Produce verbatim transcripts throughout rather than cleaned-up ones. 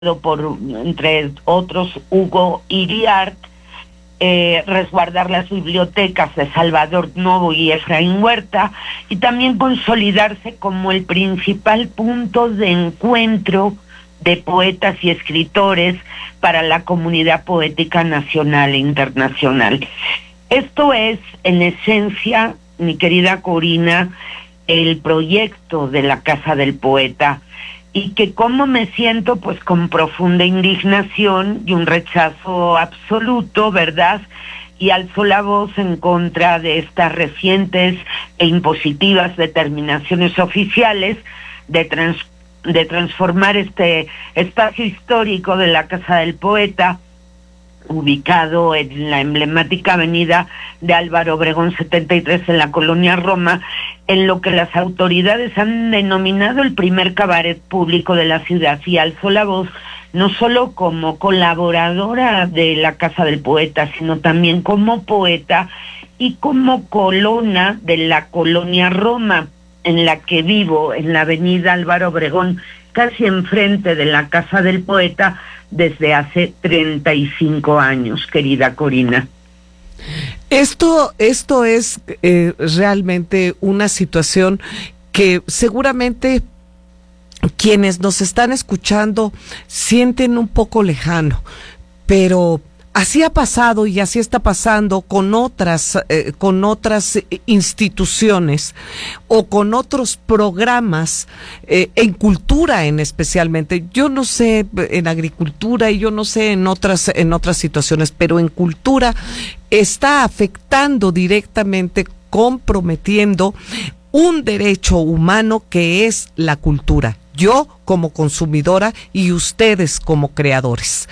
por, entre otros, Hugo Iriart, eh, resguardar las bibliotecas de Salvador Novo y Efraín Huerta, y también consolidarse como el principal punto de encuentro de poetas y escritores para la comunidad poética nacional e internacional. Esto es, en esencia, mi querida Corina, el proyecto de la Casa del Poeta, y que cómo me siento, pues con profunda indignación y un rechazo absoluto, ¿verdad? Y alzo la voz en contra de estas recientes e impositivas determinaciones oficiales de, trans, de transformar este espacio histórico de la Casa del Poeta, ubicado en la emblemática avenida de Álvaro Obregón setenta y tres en la colonia Roma, en lo que las autoridades han denominado el primer cabaret público de la ciudad. Y alzó la voz no solo como colaboradora de la Casa del Poeta, sino también como poeta y como colona de la colonia Roma, en la que vivo, en la avenida Álvaro Obregón, casi enfrente de la Casa del Poeta, desde hace treinta y cinco años, querida Corina. Esto, esto es eh, realmente una situación que seguramente quienes nos están escuchando sienten un poco lejano, pero así ha pasado y así está pasando con otras, eh, con otras instituciones o con otros programas eh, en cultura, en especialmente. Yo no sé en agricultura y yo no sé en otras, en otras situaciones, pero en cultura está afectando directamente, comprometiendo un derecho humano que es la cultura. Yo como consumidora y ustedes como creadores.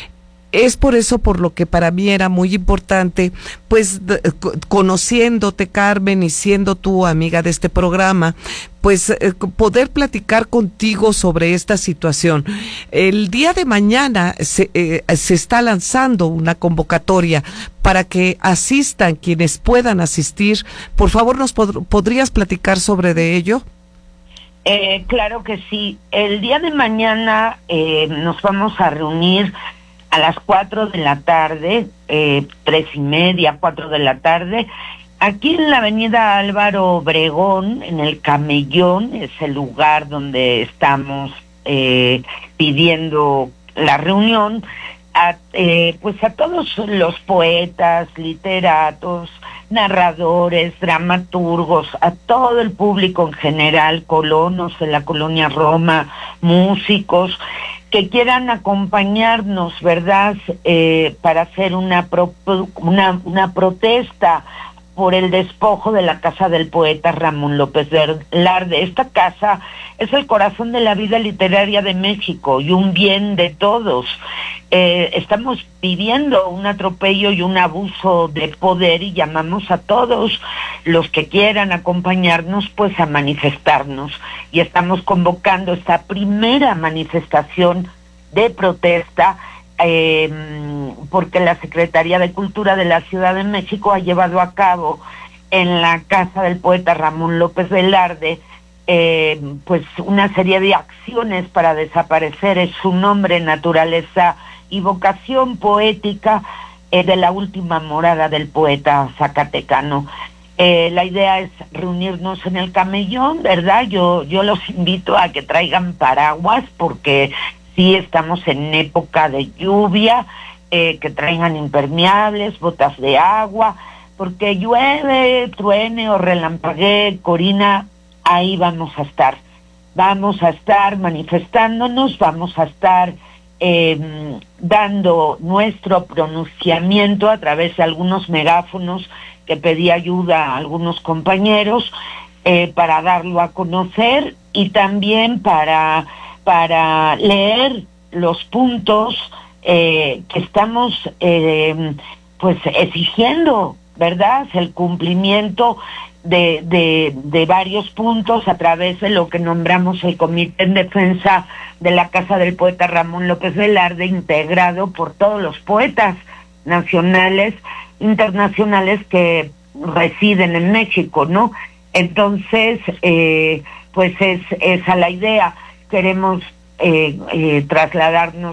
Es por eso por lo que para mí era muy importante, pues conociéndote, Carmen, y siendo tú amiga de este programa, pues eh, poder platicar contigo sobre esta situación. El día de mañana se, eh, se está lanzando una convocatoria para que asistan quienes puedan asistir. Por favor, ¿nos pod- podrías platicar sobre de ello? Eh, claro que sí. El día de mañana eh, nos vamos a reunir a las cuatro de la tarde, eh, tres y media, cuatro de la tarde, aquí en la avenida Álvaro Obregón, en el Camellón, es el lugar donde estamos eh, pidiendo la reunión, a, eh, pues a todos los poetas, literatos, narradores, dramaturgos, a todo el público en general, colonos de la colonia Roma, músicos, que quieran acompañarnos, ¿verdad?, eh, para hacer una, pro, una, una protesta por el despojo de la Casa del Poeta Ramón López Velarde. Esta casa es el corazón de la vida literaria de México y un bien de todos. Eh, estamos viviendo un atropello y un abuso de poder y llamamos a todos los que quieran acompañarnos pues a manifestarnos, y estamos convocando esta primera manifestación de protesta eh, porque la Secretaría de Cultura de la Ciudad de México ha llevado a cabo en la Casa del Poeta Ramón López Velarde eh, pues una serie de acciones para desaparecer en su nombre, naturaleza y vocación poética eh, de la última morada del poeta zacatecano. Eh, la idea es reunirnos en el Camellón, ¿verdad? Yo, yo los invito a que traigan paraguas porque sí estamos en época de lluvia, eh, que traigan impermeables, botas de agua, porque llueve, truene o relampaguee, Corina, ahí vamos a estar. Vamos a estar manifestándonos, vamos a estar eh, dando nuestro pronunciamiento a través de algunos megáfonos que pedí ayuda a algunos compañeros eh, para darlo a conocer y también para, para leer los puntos eh, que estamos eh, pues exigiendo, ¿verdad? El cumplimiento de, de, de varios puntos a través de lo que nombramos el Comité en Defensa de la Casa del Poeta Ramón López Velarde, integrado por todos los poetas nacionales, internacionales que residen en México, ¿no? Entonces, eh, pues es esa la idea. Queremos eh, eh, trasladarnos